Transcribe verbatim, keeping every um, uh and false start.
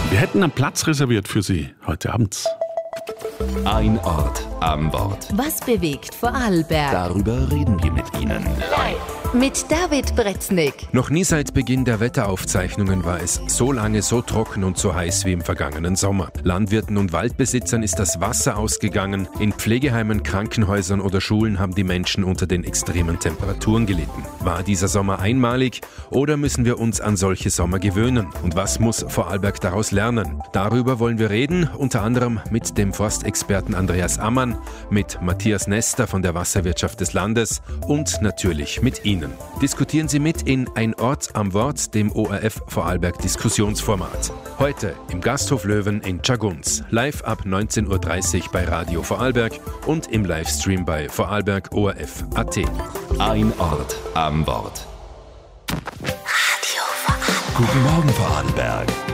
Wir hätten einen Platz reserviert für Sie heute Abend. Ein Ort am Wort. Was bewegt Vorarlberg? Darüber reden wir mit Ihnen. Mit David Bretznik. Noch nie seit Beginn der Wetteraufzeichnungen war es so lange so trocken und so heiß wie im vergangenen Sommer. Landwirten und Waldbesitzern ist das Wasser ausgegangen. In Pflegeheimen, Krankenhäusern oder Schulen haben die Menschen unter den extremen Temperaturen gelitten. War dieser Sommer einmalig oder müssen wir uns an solche Sommer gewöhnen? Und was muss Vorarlberg daraus lernen? Darüber wollen wir reden, unter anderem mit dem Forstexperten Andreas Ammann, mit Matthias Nester von der Wasserwirtschaft des Landes und natürlich mit Ihnen. Diskutieren Sie mit in Ein Ort am Wort, dem O R F Vorarlberg Diskussionsformat. Heute im Gasthof Löwen in Tschagguns, live ab neunzehn Uhr dreißig bei Radio Vorarlberg und im Livestream bei Vorarlberg O R F Punkt A T. Ein Ort am Wort. Radio Vorarlberg. Guten Morgen Vorarlberg.